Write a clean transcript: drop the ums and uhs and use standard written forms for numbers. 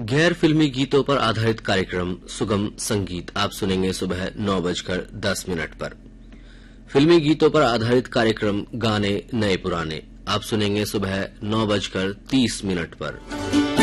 गैर फिल्मी गीतों पर आधारित कार्यक्रम सुगम संगीत आप सुनेंगे सुबह 9:10 पर। फिल्मी गीतों पर आधारित कार्यक्रम गाने नए पुराने आप सुनेंगे सुबह 9:30 पर।